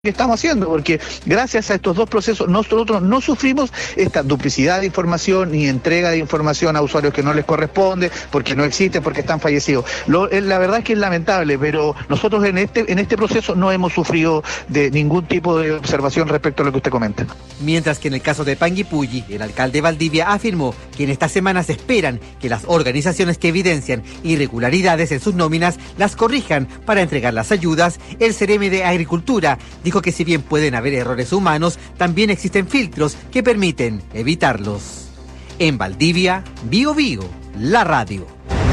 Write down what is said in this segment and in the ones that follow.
que estamos haciendo, porque gracias a estos dos procesos nosotros no sufrimos esta duplicidad de información ni entrega de información a usuarios que no les corresponde, porque no existen, porque están fallecidos. La verdad es que es lamentable, pero nosotros en este proceso no hemos sufrido de ningún tipo de observación respecto a lo que usted comenta. Mientras que en el caso de Panguipulli, el alcalde de Valdivia afirmó que en estas semanas esperan que las organizaciones que evidencian irregularidades en sus nóminas las corrijan para entregar las ayudas. El CRM de Agricultura dijo que si bien pueden haber errores humanos, también existen filtros que permiten evitarlos. En Valdivia, Bío Bío, la radio.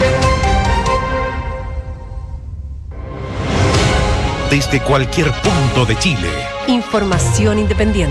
Desde cualquier punto de Chile. Información independiente.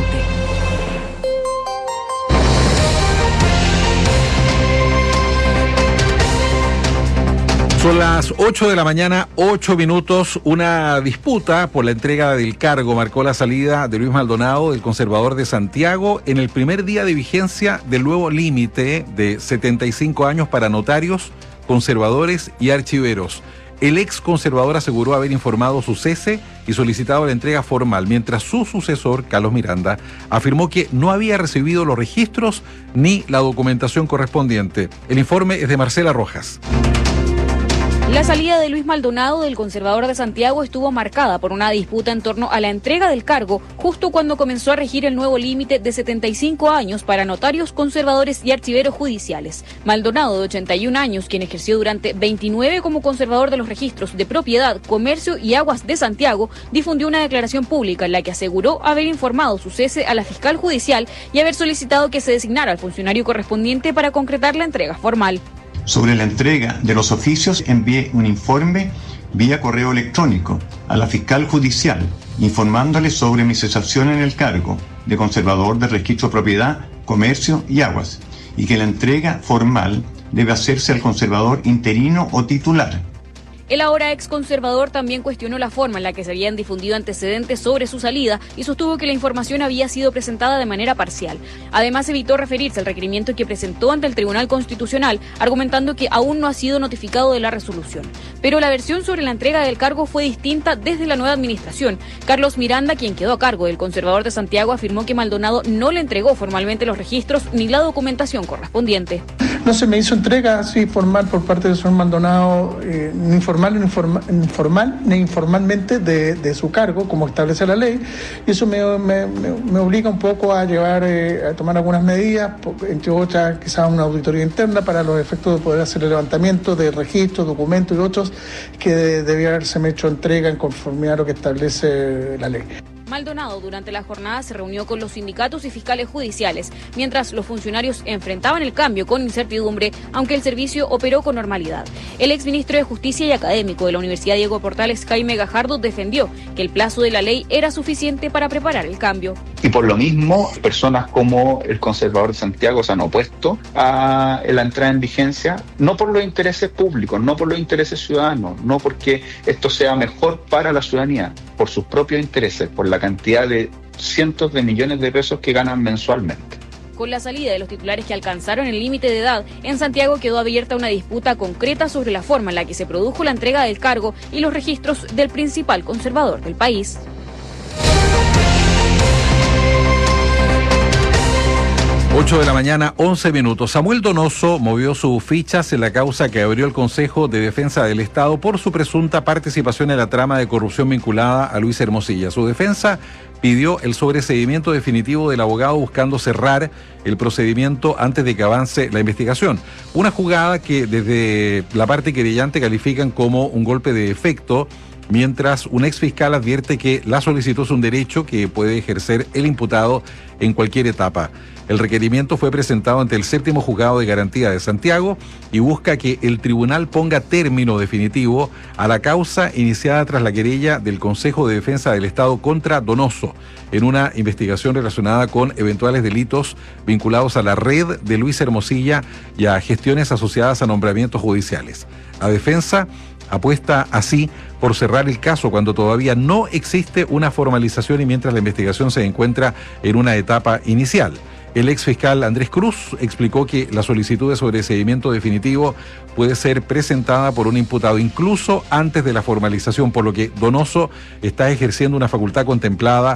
Son las 8 de la mañana, 8 minutos. Una disputa por la entrega del cargo marcó la salida de Luis Maldonado, del Conservador de Santiago, en el primer día de vigencia del nuevo límite de 75 años para notarios, conservadores y archiveros. El ex conservador aseguró haber informado su cese y solicitado la entrega formal, mientras su sucesor, Carlos Miranda, afirmó que no había recibido los registros ni la documentación correspondiente. El informe es de Marcela Rojas. La salida de Luis Maldonado del Conservador de Santiago estuvo marcada por una disputa en torno a la entrega del cargo, justo cuando comenzó a regir el nuevo límite de 75 años para notarios, conservadores y archiveros judiciales. Maldonado, de 81 años, quien ejerció durante 29 como conservador de los registros de propiedad, comercio y aguas de Santiago, difundió una declaración pública en la que aseguró haber informado su cese a la fiscal judicial y haber solicitado que se designara al funcionario correspondiente para concretar la entrega formal. Sobre la entrega de los oficios envié un informe vía correo electrónico a la fiscal judicial informándole sobre mi cesación en el cargo de conservador del registro de propiedad, comercio y aguas, y que la entrega formal debe hacerse al conservador interino o titular. El ahora ex conservador también cuestionó la forma en la que se habían difundido antecedentes sobre su salida y sostuvo que la información había sido presentada de manera parcial. Además, evitó referirse al requerimiento que presentó ante el Tribunal Constitucional, argumentando que aún no ha sido notificado de la resolución. Pero la versión sobre la entrega del cargo fue distinta desde la nueva administración. Carlos Miranda, quien quedó a cargo del Conservador de Santiago, afirmó que Maldonado no le entregó formalmente los registros ni la documentación correspondiente. No se me hizo entrega así formal por parte del señor Maldonado, ni informal ni informalmente de su cargo, como establece la ley, y eso me obliga un poco a a tomar algunas medidas, entre otras quizás una auditoría interna para los efectos de poder hacer el levantamiento de registros, documentos y otros que debía haberse hecho entrega en conformidad a lo que establece la ley. Maldonado durante la jornada se reunió con los sindicatos y fiscales judiciales, mientras los funcionarios enfrentaban el cambio con incertidumbre, aunque el servicio operó con normalidad. El exministro de Justicia y académico de la Universidad Diego Portales, Jaime Gajardo, defendió que el plazo de la ley era suficiente para preparar el cambio. Y por lo mismo, personas como el Conservador de Santiago se han opuesto a la entrada en vigencia, no por los intereses públicos, no por los intereses ciudadanos, no porque esto sea mejor para la ciudadanía, por sus propios intereses, por la cantidad de cientos de millones de pesos que ganan mensualmente. Con la salida de los titulares que alcanzaron el límite de edad, en Santiago quedó abierta una disputa concreta sobre la forma en la que se produjo la entrega del cargo y los registros del principal conservador del país. 8 de la mañana, 11 minutos. Samuel Donoso movió sus fichas en la causa que abrió el Consejo de Defensa del Estado por su presunta participación en la trama de corrupción vinculada a Luis Hermosilla. Su defensa pidió el sobreseimiento definitivo del abogado buscando cerrar el procedimiento antes de que avance la investigación. Una jugada que desde la parte querellante califican como un golpe de efecto, mientras un ex fiscal advierte que la solicitud es un derecho que puede ejercer el imputado en cualquier etapa. El requerimiento fue presentado ante el 7º Juzgado de Garantía de Santiago y busca que el tribunal ponga término definitivo a la causa iniciada tras la querella del Consejo de Defensa del Estado contra Donoso en una investigación relacionada con eventuales delitos vinculados a la red de Luis Hermosilla y a gestiones asociadas a nombramientos judiciales. La defensa apuesta así por cerrar el caso cuando todavía no existe una formalización y mientras la investigación se encuentra en una etapa inicial. El ex fiscal Andrés Cruz explicó que la solicitud de sobreseimiento definitivo puede ser presentada por un imputado incluso antes de la formalización, por lo que Donoso está ejerciendo una facultad contemplada